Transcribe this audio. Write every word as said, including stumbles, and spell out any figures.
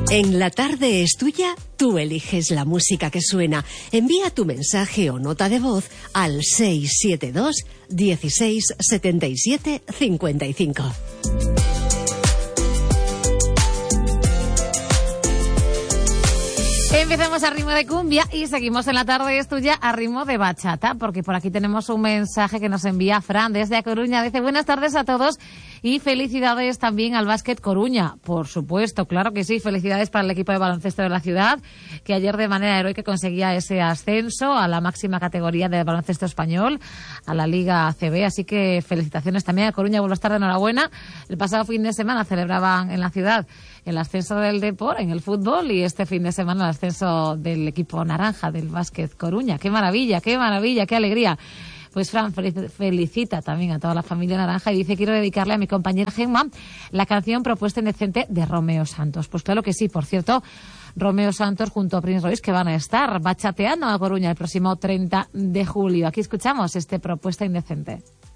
En La Tarde es Tuya, tú eliges la música que suena. Envía tu mensaje o nota de voz al seis siete dos, dieciséis, setenta y siete, cincuenta y cinco. Empezamos a ritmo de cumbia y seguimos en La Tarde es Tuya a ritmo de bachata, porque por aquí tenemos un mensaje que nos envía Fran desde A Coruña. Dice: buenas tardes a todos y felicidades también al Básquet Coruña. Por supuesto, claro que sí, felicidades para el equipo de baloncesto de la ciudad, que ayer de manera heroica conseguía ese ascenso a la máxima categoría de baloncesto español, a la Liga A C B. Así que felicitaciones también a Coruña, vuelvo a estar de enhorabuena. El pasado fin de semana celebraban en la ciudad el ascenso del Depor en el fútbol y este fin de semana el ascenso del equipo naranja del Básquet Coruña. ¡Qué maravilla, qué maravilla, qué alegría! Pues Fran felicita también a toda la familia naranja y dice: quiero dedicarle a mi compañera Gemma la canción Propuesta Indecente de Romeo Santos. Pues claro que sí, por cierto, Romeo Santos junto a Prince Royce, que van a estar bachateando a Coruña el próximo treinta de julio. Aquí escuchamos este Propuesta Indecente.